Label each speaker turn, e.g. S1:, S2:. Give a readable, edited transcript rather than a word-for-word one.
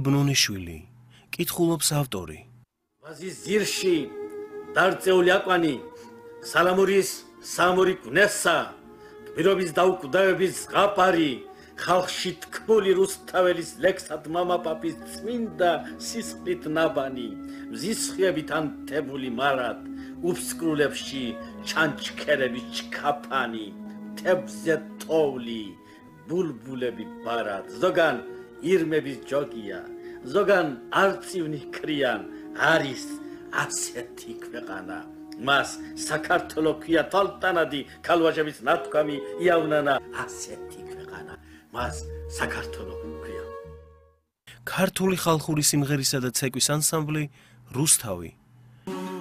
S1: აბნონიშვილი, კითხულობს ავტორი.
S2: ვაზის ზირში დარწეული აკვანი, სალამურის სამური კვნესა, გმირობის დაუკვდავების ზღაპარი, ხალხში თქმული რუსთაველის ლექსად მამაპაპის წმინდა სისხლით ნაბანი, მზისხიებით ანთებული მარად, უფსკრულებში ჩანჩქერების ჩქაფანი, თებზე თოვლი, ბულბულები ბარად, ზოგან ირმების ჯოგია, ზოგან არწივნი ქრიან, არის ასეთი ქვეყანა. მას საქართველო ქვია თვალტანადი, ქალვაჟების ნათქვამი იავნანა, ასეთი ქვეყანა. მას საქართველო ქვია.
S1: ქართული ხალხური სიმღერისა და ცეკვის ანსამბლი რუსთავი.